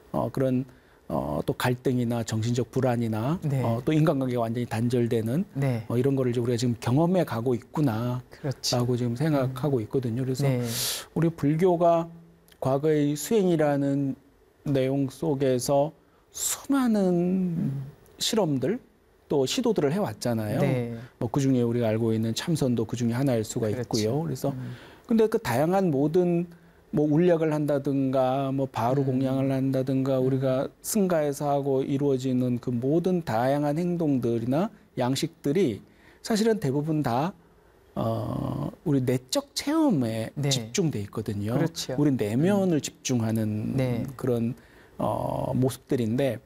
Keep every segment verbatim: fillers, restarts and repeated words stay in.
어, 그런 어, 또 갈등이나 정신적 불안이나 네. 어, 또 인간관계가 완전히 단절되는 네. 어, 이런 거를 이제 우리가 지금 경험해 가고 있구나라고 그렇죠. 지금 생각하고 있거든요. 그래서 네. 우리 불교가 과거의 수행이라는 내용 속에서 수많은 음. 실험들 또 시도들을 해왔잖아요. 네. 뭐 그중에 우리가 알고 있는 참선도 그중에 하나일 수가 그렇죠. 있고요. 그래서 음. 근데 그 다양한 모든 뭐 울력을 한다든가 뭐 바로 음. 공양을 한다든가 우리가 승가에서 하고 이루어지는 그 모든 다양한 행동들이나 양식들이 사실은 대부분 다 어, 우리 내적 체험에 네. 집중돼 있거든요. 그렇죠. 우리 내면을 집중하는 네. 그런 어, 모습들인데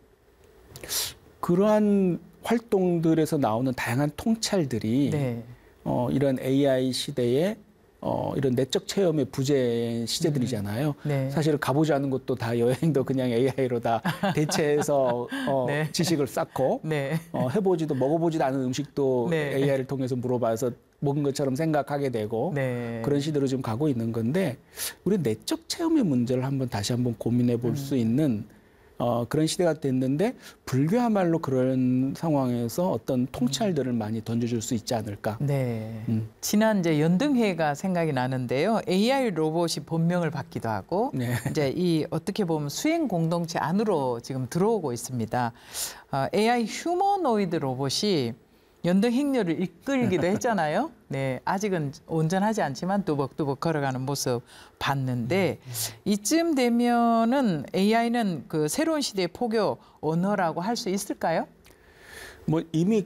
그러한 활동들에서 나오는 다양한 통찰들이 네. 어, 이런 에이아이 시대에 어, 이런 내적 체험의 부재인 시대들이잖아요. 네. 사실은 가보지 않은 곳도 다 여행도 그냥 에이아이로 다 대체해서 어, 네. 지식을 쌓고 네. 어, 해보지도 먹어보지도 않은 음식도 네. 에이아이를 통해서 물어봐서 먹은 것처럼 생각하게 되고 네. 그런 시대로 지금 가고 있는 건데 우리 내적 체험의 문제를 한번 다시 한번 고민해 볼 수 음. 있는 어, 그런 시대가 됐는데 불교야말로 그런 상황에서 어떤 통찰들을 많이 던져줄 수 있지 않을까. 네. 음. 지난 이제 연등회가 생각이 나는데요. 에이아이 로봇이 본명을 받기도 하고 네. 이제 이 어떻게 보면 수행 공동체 안으로 지금 들어오고 있습니다. 어, 에이아이 휴머노이드 로봇이 연등 행렬을 이끌기도 했잖아요. 네, 아직은 온전하지 않지만 뚜벅뚜벅 걸어가는 모습 봤는데 이쯤 되면은 에이아이는 그 새로운 시대의 포교 언어라고 할 수 있을까요? 뭐 이미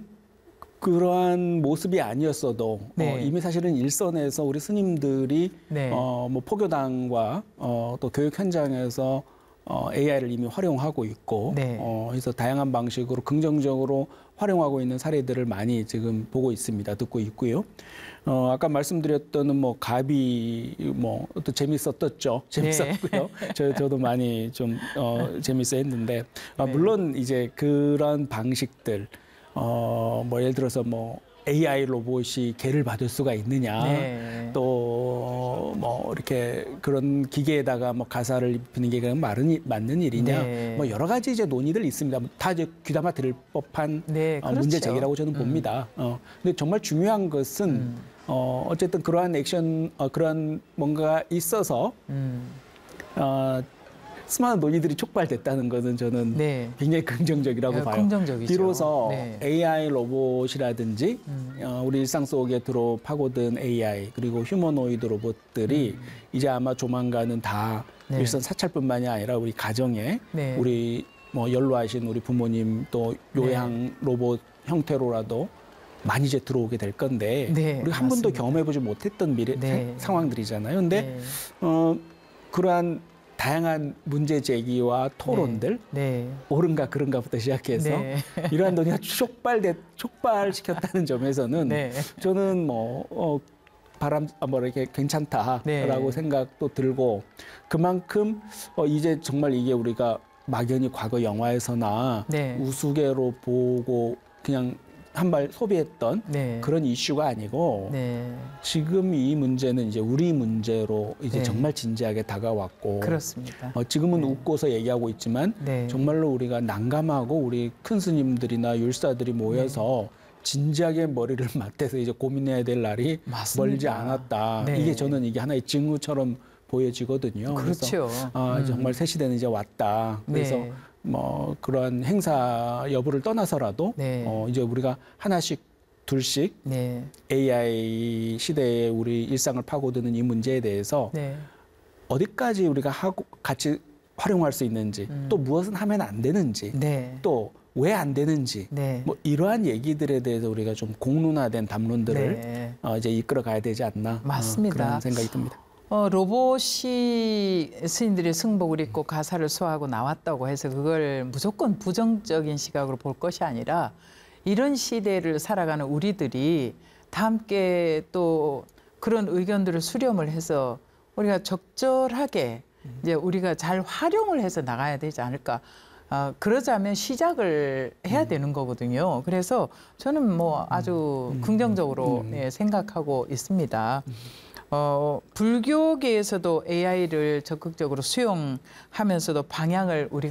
그러한 모습이 아니었어도 네. 어, 이미 사실은 일선에서 우리 스님들이 네. 어, 뭐 포교당과 어, 또 교육 현장에서 어, 에이아이를 이미 활용하고 있고 네. 어, 그래서 다양한 방식으로 긍정적으로 활용하고 있는 사례들을 많이 지금 보고 있습니다. 듣고 있고요. 어, 아까 말씀드렸던 뭐 가비 뭐 또 재밌었었죠. 재밌었고요. 네. 저 저도 많이 좀 어, 재밌어 했는데 아, 네. 물론 이제 그런 방식들 어, 뭐 예를 들어서 뭐 에이아이 로봇이 개를 받을 수가 있느냐, 네. 또 뭐 이렇게 그런 기계에다가 뭐 가사를 입히는 게 그냥 맞는, 맞는 일이냐, 네. 뭐 여러 가지 이제 논의들이 있습니다. 다 이제 귀담아 들을 법한 네, 어, 그렇죠. 문제 제기라고 저는 음. 봅니다. 어, 근데 정말 중요한 것은 음. 어, 어쨌든 그러한 액션, 어, 그러한 뭔가 있어서 음. 어, 수많은 논의들이 촉발됐다는 것은 저는 네. 굉장히 긍정적이라고 네, 봐요. 긍정적이죠. 비로소 네. 에이아이 로봇이라든지 음. 어, 우리 일상 속에 들어 파고든 에이아이 그리고 휴머노이드 로봇들이 음. 이제 아마 조만간은 다 네. 일선 사찰뿐만이 아니라 우리 가정에 네. 우리 뭐 연로하신 우리 부모님 또 요양 로봇 형태로라도 많이 이제 들어오게 될 건데 네, 우리가 한 번도 맞습니다. 경험해보지 못했던 미래 네. 상황들이잖아요. 근데 네. 어, 그러한 다양한 문제 제기와 토론들 네. 옳은가 그른가부터 시작해서 네. 이러한 논의가 촉발돼 촉발시켰다는 점에서는 네. 저는 뭐 어, 바람 아, 뭐 이렇게 괜찮다라고 네. 생각도 들고 그만큼 어, 이제 정말 이게 우리가 막연히 과거 영화에서나 네. 우스개로 보고 그냥 한 발 소비했던 네. 그런 이슈가 아니고 네. 지금 이 문제는 이제 우리 문제로 이제 네. 정말 진지하게 다가왔고 그렇습니다. 어, 지금은 네. 웃고서 얘기하고 있지만 네. 정말로 우리가 난감하고 우리 큰 스님들이나 율사들이 모여서 진지하게 머리를 맞대서 이제 고민해야 될 날이 맞습니다. 멀지 않았다. 네. 이게 저는 이게 하나의 징후처럼 보여지거든요. 그렇죠. 그래서 아, 음. 정말 새 시대는 이제 왔다. 그래서 네. 뭐 그런 행사 여부를 떠나서라도 네. 어, 이제 우리가 하나씩 둘씩 네. 에이아이 시대에 우리 일상을 파고드는 이 문제에 대해서 네. 어디까지 우리가 하고 같이 활용할 수 있는지 음. 또 무엇은 하면 안 되는지 네. 또 왜 안 되는지 네. 뭐 이러한 얘기들에 대해서 우리가 좀 공론화된 담론들을 네. 어, 이제 이끌어 가야 되지 않나 맞습니다. 어, 그런 생각이 듭니다. 어, 로봇이 스님들의 승복을 입고 가사를 수하고 나왔다고 해서 그걸 무조건 부정적인 시각으로 볼 것이 아니라 이런 시대를 살아가는 우리들이 다 함께 또 그런 의견들을 수렴을 해서 우리가 적절하게 이제 우리가 잘 활용을 해서 나가야 되지 않을까. 어, 그러자면 시작을 해야 되는 거거든요. 그래서 저는 뭐 아주 긍정적으로 예, 생각하고 있습니다. 어, 불교계에서도 에이아이를 적극적으로 수용하면서도 방향을 우리가